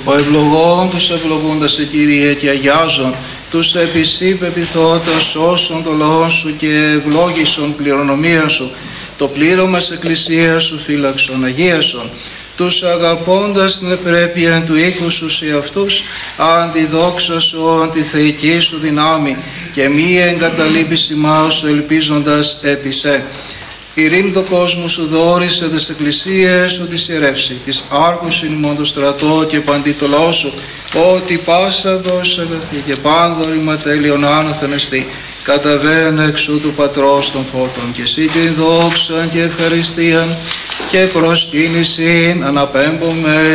Ο ευλογών τους ευλογούντας σε Κύριε και αγιάζων, τους επισύ πεπιθώτας όσων το λόγο σου και ευλόγησον κληρονομία σου, το πλήρωμα της Εκκλησίας σου φύλαξον αγίασον, τους αγαπώντας την επρέπεια του οίκου σου σε αυτούς, αντιδόξασον τη θεϊκή σου δυνάμει και μη εγκαταλείπεις ημάς ελπίζοντας επί σε. Ειρήνη το κόσμο σου δόρισε τις εκκλησίες σου της ιερεύση, της άρχους ημών το στρατό και παντί το λαό σου, ότι πάσα δόση αγαθή και πάνδορημα τέλειον άνωθεν εστί, καταβαίνε εξού του Πατρός των φώτων και εσύ την δόξαν και ευχαριστίαν και προσκύνησιν αναπέμπομε